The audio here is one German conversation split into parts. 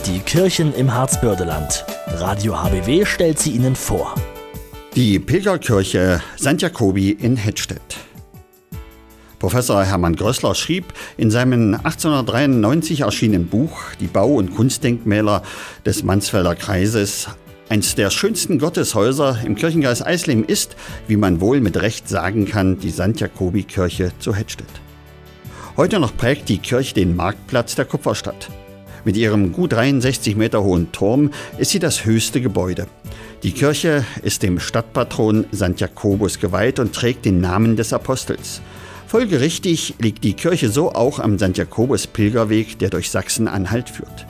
Die Kirchen im Harzbördeland. Radio HBW stellt sie Ihnen vor. Die Pilgerkirche St. Jacobi in Hettstedt. Professor Hermann Größler schrieb in seinem 1893 erschienenen Buch Die Bau- und Kunstdenkmäler des Mansfelder Kreises: Eins der schönsten Gotteshäuser im Kirchenkreis Eisleben ist, wie man wohl mit Recht sagen kann, die St. Jacobi-Kirche zu Hettstedt. Heute noch prägt die Kirche den Marktplatz der Kupferstadt. Mit ihrem gut 63 Meter hohen Turm ist sie das höchste Gebäude. Die Kirche ist dem Stadtpatron St. Jakobus geweiht und trägt den Namen des Apostels. Folgerichtig liegt die Kirche so auch am St. Jakobus-Pilgerweg, der durch Sachsen-Anhalt führt.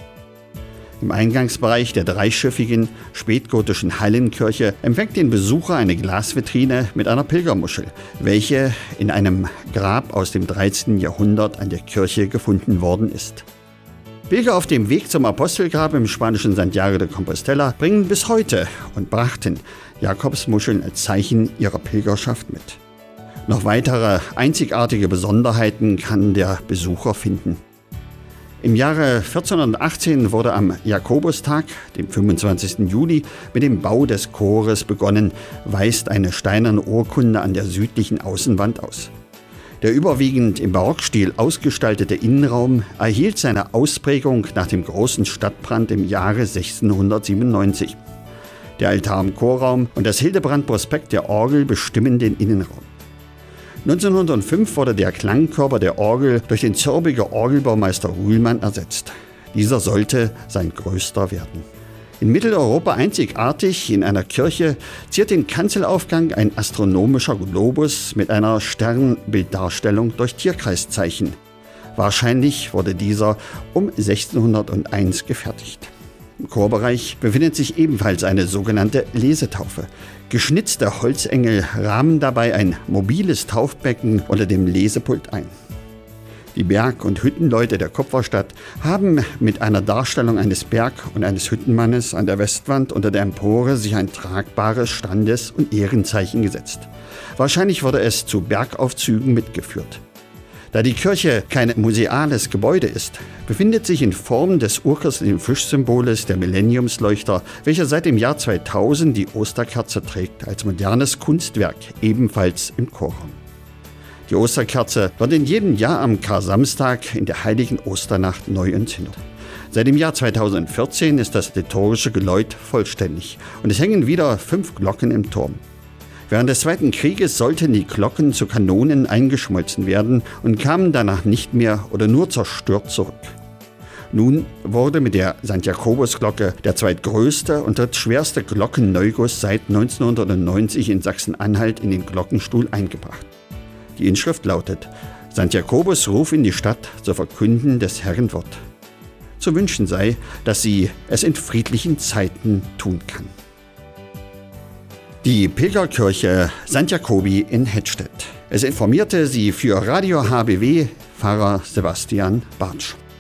Im Eingangsbereich der dreischiffigen, spätgotischen Hallenkirche empfängt den Besucher eine Glasvitrine mit einer Pilgermuschel, welche in einem Grab aus dem 13. Jahrhundert an der Kirche gefunden worden ist. Pilger auf dem Weg zum Apostelgrab im spanischen Santiago de Compostela bringen bis heute und brachten Jakobsmuscheln als Zeichen ihrer Pilgerschaft mit. Noch weitere einzigartige Besonderheiten kann der Besucher finden. Im Jahre 1418 wurde am Jakobustag, dem 25. Juli, mit dem Bau des Chores begonnen, weist eine steinerne Urkunde an der südlichen Außenwand aus. Der überwiegend im Barockstil ausgestaltete Innenraum erhielt seine Ausprägung nach dem großen Stadtbrand im Jahre 1697. Der Altar im Chorraum und das Hildebrand-Prospekt der Orgel bestimmen den Innenraum. 1905 wurde der Klangkörper der Orgel durch den Zörbiger Orgelbaumeister Ruhlmann ersetzt. Dieser sollte sein größter werden. In Mitteleuropa einzigartig in einer Kirche ziert den Kanzelaufgang ein astronomischer Globus mit einer Sternbilddarstellung durch Tierkreiszeichen. Wahrscheinlich wurde dieser um 1601 gefertigt. Im Chorbereich befindet sich ebenfalls eine sogenannte Lesetaufe. Geschnitzte Holzengel rahmen dabei ein mobiles Taufbecken unter dem Lesepult ein. Die Berg- und Hüttenleute der Kupferstadt haben mit einer Darstellung eines Berg- und eines Hüttenmannes an der Westwand unter der Empore sich ein tragbares Standes- und Ehrenzeichen gesetzt. Wahrscheinlich wurde es zu Bergaufzügen mitgeführt. Da die Kirche kein museales Gebäude ist, befindet sich in Form des urchristlichen Fischsymboles der Millenniumsleuchter, welcher seit dem Jahr 2000 die Osterkerze trägt, als modernes Kunstwerk, ebenfalls im Chorraum. Die Osterkerze wird in jedem Jahr am Kar-Samstag in der heiligen Osternacht neu entzündet. Seit dem Jahr 2014 ist das liturgische Geläut vollständig und es hängen wieder 5 Glocken im Turm. Während des Zweiten Krieges sollten die Glocken zu Kanonen eingeschmolzen werden und kamen danach nicht mehr oder nur zerstört zurück. Nun wurde mit der St. Jakobus-Glocke der zweitgrößte und drittschwerste Glockenneuguss seit 1990 in Sachsen-Anhalt in den Glockenstuhl eingebracht. Die Inschrift lautet: St. Jakobus ruf in die Stadt zu verkünden des Herrn Wort. Zu wünschen sei, dass sie es in friedlichen Zeiten tun kann. Die Pilgerkirche St. Jacobi in Hettstedt. Es informierte sie für Radio HBW Pfarrer Sebastian Bartsch.